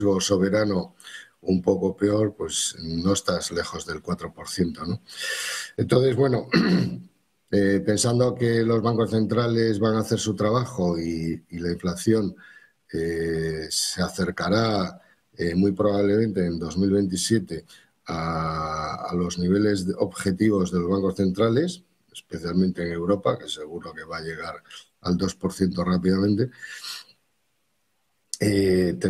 soberano un poco peor, pues no estás lejos del 4%, ¿no? Entonces, bueno, pensando que los bancos centrales van a hacer su trabajo y la inflación se acercará muy probablemente en 2027 a los niveles objetivos de los bancos centrales, especialmente en Europa, que seguro que va a llegar al 2% rápidamente,